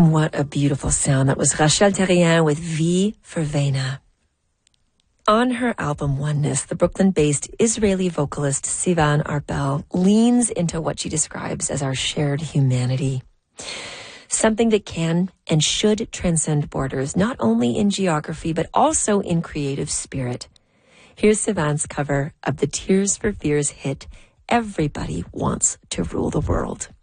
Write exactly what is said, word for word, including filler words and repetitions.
What a beautiful sound. That was Rachel Terrien with V for Vena. On her album Oneness, the Brooklyn-based Israeli vocalist Sivan Arbel leans into what she describes as our shared humanity. Something that can and should transcend borders, not only in geography, but also in creative spirit. Here's Sivan's cover of the Tears for Fears hit, Everybody Wants to Rule the World.